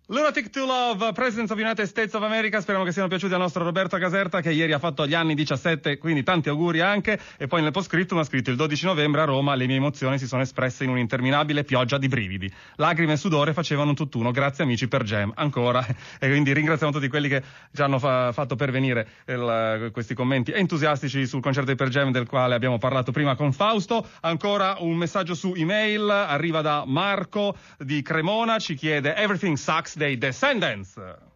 Lunatic to Love, Presidents of United States of America. Speriamo che siano piaciuti al nostro Roberto Caserta, che ieri ha fatto gli anni 17, quindi tanti auguri anche. E poi nel post-scriptum ha scritto: il 12 novembre a Roma le mie emozioni si sono espresse in un'interminabile pioggia di brividi. Lacrime e sudore facevano un tutt'uno. Grazie amici per Jam. Ancora. E quindi ringraziamo tutti quelli che ci hanno fatto pervenire questi commenti entusiastici sul concerto di Per Jam, del quale abbiamo parlato prima con Fausto. Ancora un messaggio su email, arriva da Marco di Cremona, ci chiede: Everything Sucks dei Descendants.